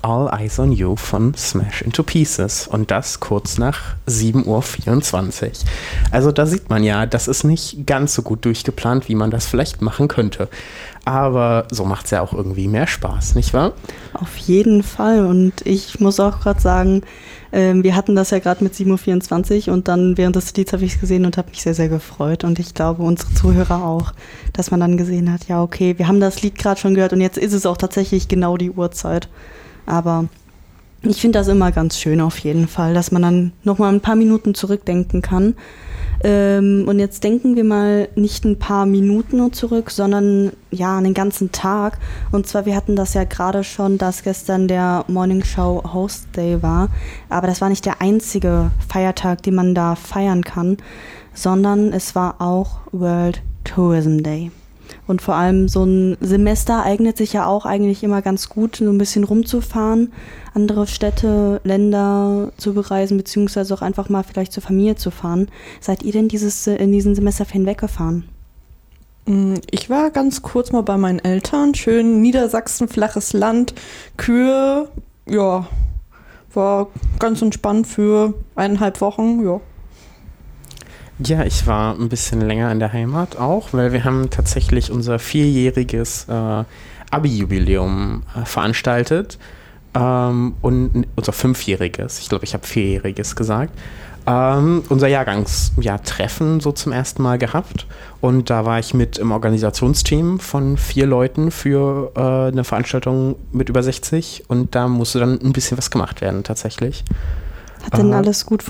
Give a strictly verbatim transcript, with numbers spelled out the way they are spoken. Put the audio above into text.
All Eyes on You von Smash Into Pieces und das kurz nach sieben Uhr vierundzwanzig. Also da sieht man ja, das ist nicht ganz so gut durchgeplant, wie man das vielleicht machen könnte. Aber so macht es ja auch irgendwie mehr Spaß, nicht wahr? Auf jeden Fall. Und ich muss auch gerade sagen, ähm, wir hatten das ja gerade mit sieben Uhr vierundzwanzig und dann während des Lieds habe ich es gesehen und habe mich sehr, sehr gefreut. Und ich glaube, unsere Zuhörer auch, dass man dann gesehen hat, ja okay, wir haben das Lied gerade schon gehört und jetzt ist es auch tatsächlich genau die Uhrzeit. Aber ich finde das immer ganz schön auf jeden Fall, dass man dann nochmal ein paar Minuten zurückdenken kann. Ähm, und jetzt denken wir mal nicht ein paar Minuten nur zurück, sondern ja, einen ganzen Tag. Und zwar, wir hatten das ja gerade schon, dass gestern der Morning Show Host Day war. Aber das war nicht der einzige Feiertag, den man da feiern kann, sondern es war auch World Tourism Day. Und vor allem so ein Semester eignet sich ja auch eigentlich immer ganz gut, so ein bisschen rumzufahren, andere Städte, Länder zu bereisen, beziehungsweise auch einfach mal vielleicht zur Familie zu fahren. Seid ihr denn dieses, in diesen Semesterferien weggefahren? Ich war ganz kurz mal bei meinen Eltern, schön Niedersachsen, flaches Land, Kühe, ja, war ganz entspannt für eineinhalb Wochen, ja. Ja, ich war ein bisschen länger in der Heimat auch, weil wir haben tatsächlich unser vierjähriges äh, Abi-Jubiläum äh, veranstaltet ähm, und unser fünfjähriges, ich glaube, ich habe vierjähriges gesagt, ähm, unser Jahrgangstreffen so zum ersten Mal gehabt und da war ich mit im Organisationsteam von vier Leuten für äh, eine Veranstaltung mit über sechzig und da musste dann ein bisschen was gemacht werden tatsächlich. Hat denn alles gut